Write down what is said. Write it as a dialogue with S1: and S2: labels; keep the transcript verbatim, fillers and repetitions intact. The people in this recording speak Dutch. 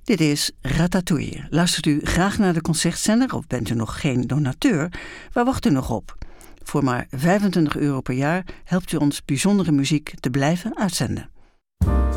S1: Dit is Ratatouille. Luistert u graag naar de Concertzender of bent u nog geen donateur? Waar wacht u nog op? Voor maar vijfentwintig euro per jaar helpt u ons bijzondere muziek te blijven uitzenden.